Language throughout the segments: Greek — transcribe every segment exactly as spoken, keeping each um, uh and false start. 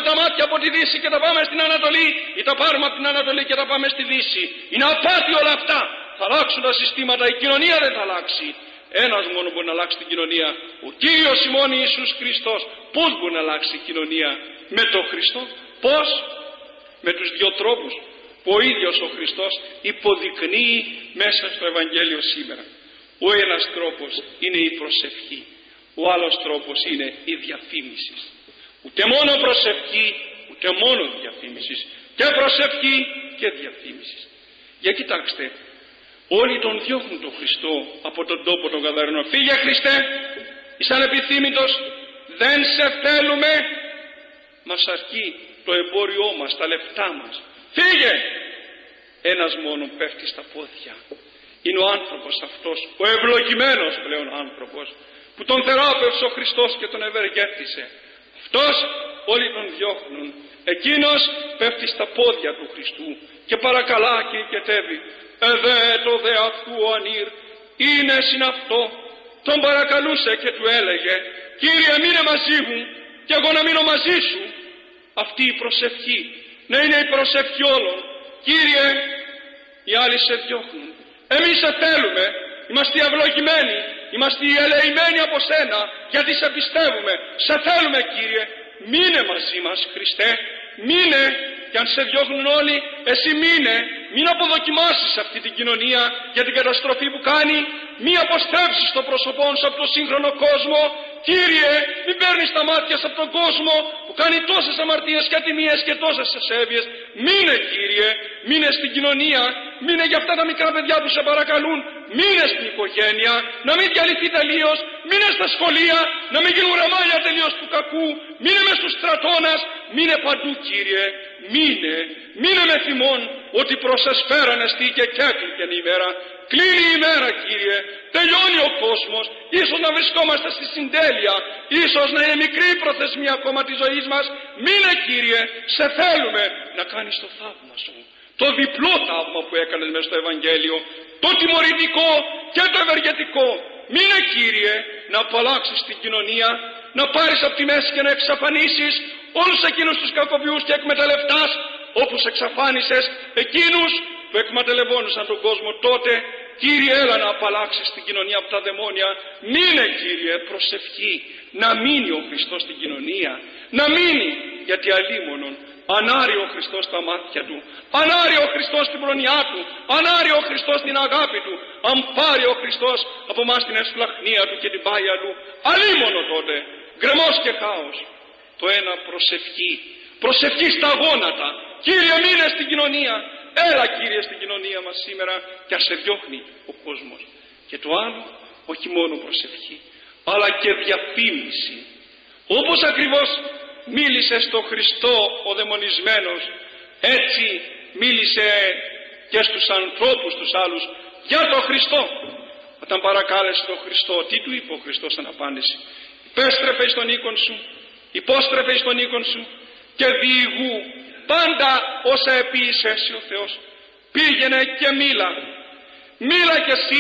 τα μάτια από τη Δύση και τα πάμε στην Ανατολή, ή τα πάρουμε από την Ανατολή και τα πάμε στη Δύση. Είναι απάτη όλα αυτά. Θα αλλάξουν τα συστήματα, η κοινωνία δεν θα αλλάξει. Ένας μόνο μπορεί να αλλάξει την κοινωνία, ο Κύριος ημών Ιησούς Χριστός. Πώς μπορεί να αλλάξει η κοινωνία? Με τον Χριστό. Πώς? Με τους δύο τρόπους που ο ίδιος ο Χριστός υποδεικνύει μέσα στο Ευαγγέλιο σήμερα. Ο ένας τρόπος είναι η προσευχή, ο άλλος τρόπος είναι η διαφήμιση. Ούτε μόνο προσευχή, ούτε μόνο διαφήμιση. Και προσευχή και διαφήμιση. Για κοιτάξτε, όλοι τον διώχνουν τον Χριστό από τον τόπο των Γαδαρενών. Φύγε Χριστέ, είσαι ανεπιθύμητος, δεν σε θέλουμε. Μας αρκεί το εμπόριό μας, τα λεφτά μας. Φύγε! Ένας μόνο πέφτει στα πόδια. Είναι ο άνθρωπος αυτός, ο ευλογημένος πλέον άνθρωπος, που τον θεράπευσε ο Χριστός και τον ευεργέτησε. Αυτός όλοι τον διώχνουν. Εκείνος πέφτει στα πόδια του Χριστού και παρακαλά και οικετεύει. Εδέ το δε αυτού ο ανήρ, είναι συν αυτό. Τον παρακαλούσε και του έλεγε, Κύριε μείνε μαζί μου και εγώ να μείνω μαζί σου. Αυτή η προσευχή να είναι η προσευχή όλων. Κύριε, οι άλλοι σε διώχνουν, εμείς σε θέλουμε, είμαστε ευλογημένοι, είμαστε ελεημένοι από σένα, γιατί σε πιστεύουμε, σε θέλουμε Κύριε. Μείνε μαζί μας Χριστέ, μείνε, και αν σε διώχνουν όλοι, εσύ μείνε. Μην αποδοκιμάσεις αυτή την κοινωνία για την καταστροφή που κάνει. Μην αποστρέψεις το πρόσωπό σου από τον σύγχρονο κόσμο. Κύριε, μην παίρνεις τα μάτια σου από τον κόσμο που κάνει τόσες αμαρτίες και ατιμίες και τόσες ασέβειες. Μείνε Κύριε, μείνε στην κοινωνία, μείνε για αυτά τα μικρά παιδιά που σε παρακαλούν. Μείνε στην οικογένεια, να μην διαλυθεί τελείως. Μείνε στα σχολεία, να μην γίνουν ρεμάλια τελείως του κακού. Μείνε μες στους στρατώνας, μείνε παντού Κύριε. Μείνε, μείνε με θυμόν ότι προς εσφαίραν εστί και κέκλικεν η ημέρα. Κλείνει η ημέρα Κύριε, τελειώνει ο κόσμος. Ίσως να βρισκόμαστε στη συντέλεια, ίσως να είναι μικρή η προθεσμία ακόμα της ζωής μας. Μείνε Κύριε, σε θέλουμε να κάνεις το θαύμα σου. Το διπλό θαύμα που έκανες μες στο Ευαγγέλιο, το τιμωρητικό και το ευεργετικό. Μείνε Κύριε να απαλλάξεις την κοινωνία, να πάρεις από τη μέση και να εξαφανίσεις όλους εκείνους τους κακοποιούς και εκμεταλλευτάς, όπως εξαφάνισες εκείνους που εκμεταλλευόντουσαν τον κόσμο τότε. Κύριε, έλα να απαλλάξεις την κοινωνία από τα δαιμόνια. Μείνε Κύριε, προσευχή, να μείνει ο Χριστός στην κοινωνία, να μείνει, γιατί αλίμονον ανάρει ο Χριστός στα μάτια του, ανάρει ο Χριστός την προνοιά του, ανάρει ο Χριστός την αγάπη του. Αν πάρει ο Χριστός από εμάς την εσπλαχνία του και την πάγια του, αλίμονο τότε, γκρεμός και χάος. Το ένα προσευχή, προσευχή στα γόνατα. Κύριε, μείνε στην κοινωνία. Έλα Κύριε στην κοινωνία μας σήμερα και ας σε διώχνει ο κόσμος. Και το άλλο, όχι μόνο προσευχή, αλλά και διαφήμιση. Όπως ακριβώς μίλησε στο Χριστό ο δαιμονισμένος, έτσι μίλησε και στους ανθρώπους τους άλλους για τον Χριστό. Όταν παρακάλεσε τον Χριστό, τι του είπε ο Χριστός σαν απάντηση? Υπέστρεφε στον οίκον σου, υπόστρεφε στον οίκον σου και διηγού πάντα όσα επίησε εσύ ο Θεός. Πήγαινε και μίλα. Μίλα κι εσύ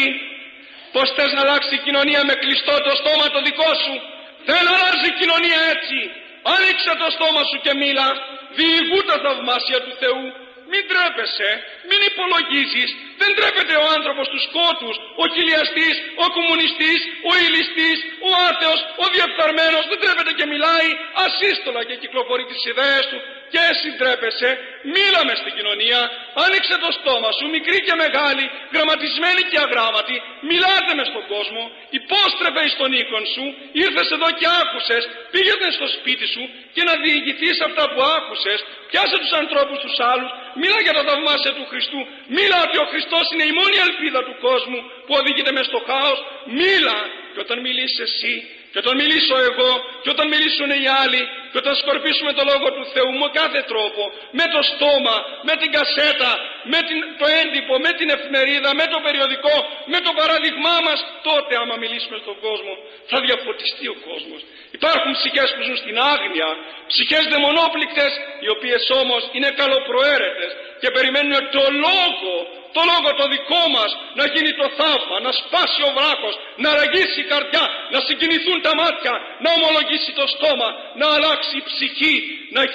πως θες να αλλάξει η κοινωνία με κλειστό το στόμα το δικό σου. Δεν αλλάζει η κοινωνία έτσι. Άνοιξε το στόμα σου και μίλα. Διηγού τα θαυμάσια του Θεού. Μην τρέπεσαι, μην υπολογίζεις. Δεν τρέπεται ο άνθρωπος του σκότους, ο χιλιαστής, ο κομμουνιστής, ο ηλιστής, ο άθεος, ο διεφθαρμένος. Δεν τρέπεται και μιλάει ασύστολα και κυκλοφορεί τις ιδέες του. Και εσύ τρέπεσαι, μίλα μες στην κοινωνία, άνοιξε το στόμα σου, μικρή και μεγάλη, γραμματισμένη και αγράμματη, μιλάτε μες στον κόσμο, υπόστρεφε εις τον οίκον σου, ήρθες εδώ και άκουσες, πήγαινε στο σπίτι σου και να διηγηθείς αυτά που άκουσες, πιάσε τους ανθρώπους τους άλλους, μίλα για τα θαυμάσια του Χριστού, μίλα ότι ο Χριστός είναι η μόνη ελπίδα του κόσμου που οδηγείται μες στο χάος, μίλα. Και όταν μιλήσεις εσύ, και όταν μιλήσω εγώ, και όταν μιλήσουν οι άλλοι, και όταν σκορπίσουμε το Λόγο του Θεού με κάθε τρόπο, με το στόμα, με την κασέτα, με την, το έντυπο, με την εφημερίδα, με το περιοδικό, με το παράδειγμά μας, τότε άμα μιλήσουμε στον κόσμο θα διαφωτιστεί ο κόσμος. Υπάρχουν ψυχές που ζουν στην άγνοια, ψυχές δαιμονόπληκτες, οι οποίες όμως είναι καλοπροαίρετες και περιμένουν το Λόγο, το Λόγο το δικό μας να γίνει το θαύμα, να σπάσει ο βράχος, να ραγίσει η καρδιά, να συγκινηθούν τα μάτια, να ομολογήσει το στόμα, να αλλάξει η ψυχή, να